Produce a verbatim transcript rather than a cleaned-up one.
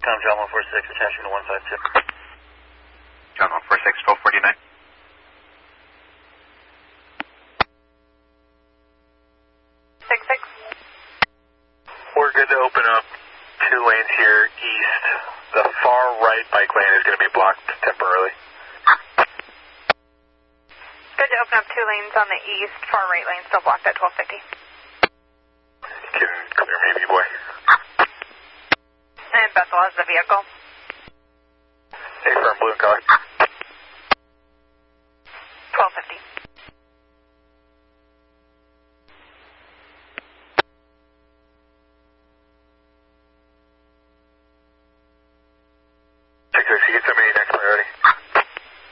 Tom John one four six, attaching to one five two. John one four six, twelve forty-nine. six six. We're good to open up two lanes here east. The far right bike lane is going to be blocked temporarily. Good to open up two lanes on the east, far right lane still blocked at twelve fifty. You can clear me, B-boy. And Bethel has the vehicle. Hey, firm blue and color.